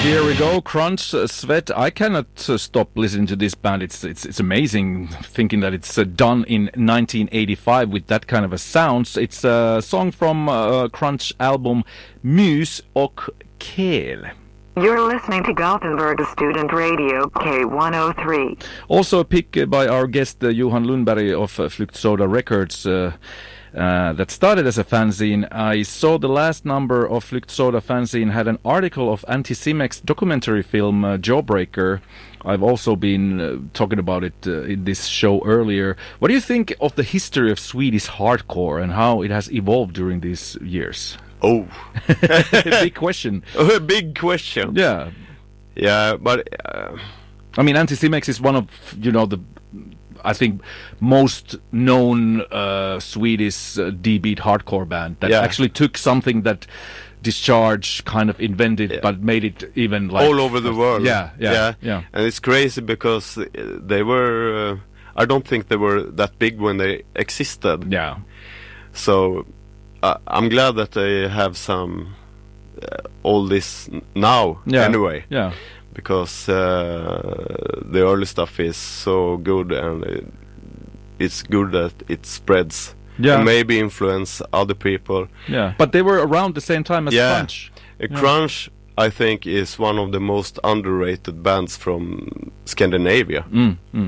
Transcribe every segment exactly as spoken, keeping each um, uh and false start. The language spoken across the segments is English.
Here we go, Crunch, uh, Sweat. I cannot uh, stop listening to this band. It's it's it's amazing thinking that it's uh, done in nineteen eighty-five with that kind of a sound. It's a song from uh, Crunch album Mus och Kel. You're listening to Gothenburg Student Radio K one oh three. Also a pick uh, by our guest uh, Johan Lundberg of uh, Fluktsoda Records. Uh, Uh, that started as a fanzine. I saw the last number of Fluktsoda fanzine had an article of Anticimex documentary film uh, Jawbreaker. I've also been uh, talking about it uh, in this show earlier. What do you think of the history of Swedish hardcore and how it has evolved during these years? Oh, Big question. a big question. Yeah, Yeah, but uh, I mean Anticimex is one of, you know, the I think most known uh, Swedish uh, D-beat hardcore band that Yeah. actually took something that Discharge kind of invented, Yeah. but made it even like all over the world. Yeah, yeah, yeah. And it's crazy because uh, they were. Uh, I don't think they were that big when they existed. Yeah, So uh, I'm glad that they have some uh, all this n- now. yeah. Anyway, yeah, because uh, the early stuff is so good, and it, it's good that it spreads. yeah, And maybe influence other people. yeah. But they were around the same time as Yeah. Crunch. Uh, Crunch, I think, is one of the most underrated bands from Scandinavia. Mm, mm.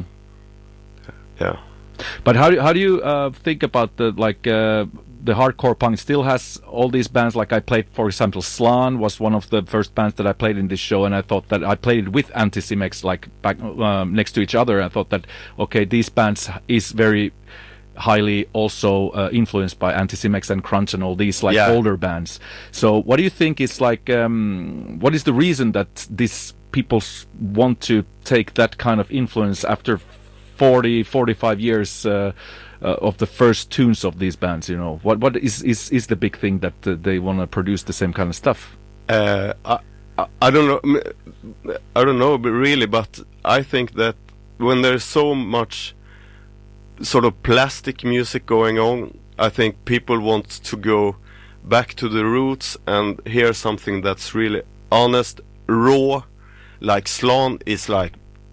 Yeah. But how do how do you uh, think about the like uh, the hardcore punk still has all these bands? Like I played, for example, Slan was one of the first bands that I played in this show, and I thought that I played it with Anticimex like back um, next to each other. I thought that okay, these bands is very highly also uh, influenced by Anticimex and Crunch and all these like Yeah. older bands. So what do you think is like um, what is the reason that these people s- want to take that kind of influence after forty, forty-five years uh, uh, of the first tunes of these bands? You know, what what is is, is the big thing that uh, they want to produce the same kind of stuff? Uh, I, I, I don't know. m- I don't know, but really, but I think that when there's so much sort of plastic music going on, I think people want to go back to the roots and hear something that's really honest, raw. Like Slan is like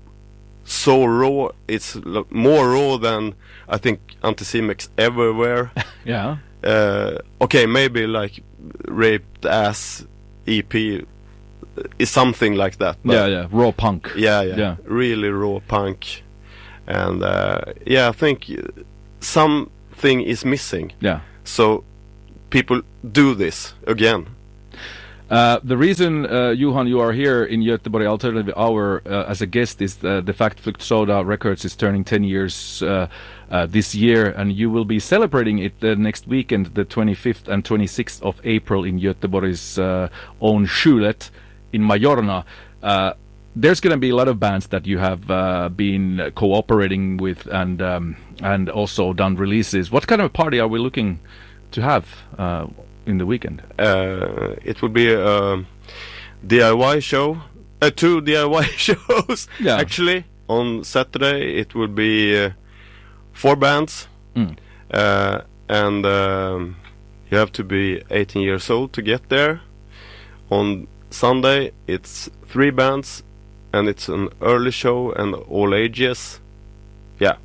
so raw. It's l- more raw than I think Anticimex ever were. Yeah, Uh, okay, maybe like Raped Ass E P is something like that. But yeah, yeah, raw punk. yeah, yeah, Yeah. really raw punk, and uh, yeah, I think something is missing. Yeah. So people do this again. Uh, the reason, uh, Johan, you are here in Göteborg Alternative Hour uh, as a guest is uh, the fact Fluktsoda Records is turning ten years uh, uh, this year, and you will be celebrating it uh, next weekend, the twenty-fifth and twenty-sixth of April in Göteborg's uh, own Schulet in Majorna. Uh, there's going to be a lot of bands that you have uh, been cooperating with and um, and also done releases. What kind of party are we looking to have uh, in the weekend? Uh, it will be a D I Y show, uh, two D I Y shows. Yeah. Actually, on Saturday it will be uh, four bands, Mm. uh, and um, you have to be eighteen years old to get there. On Sunday it's three bands, and it's an early show and all ages. Yeah.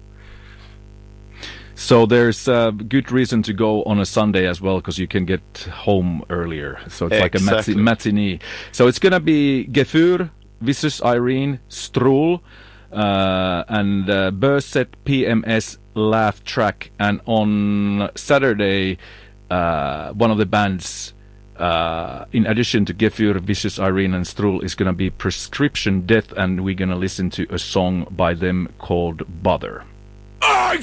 So there's a good reason to go on a Sunday as well, because you can get home earlier. So it's like a Exactly. mati- matinee. So it's going to be Gefur, Vicious Irene, Stroll, uh, and uh, Böset, P M S, Laugh Track. And on Saturday, uh, one of the bands, uh, in addition to Gefur, Vicious Irene, and Stroll, is going to be Prescription Death. And we're going to listen to a song by them called Bother.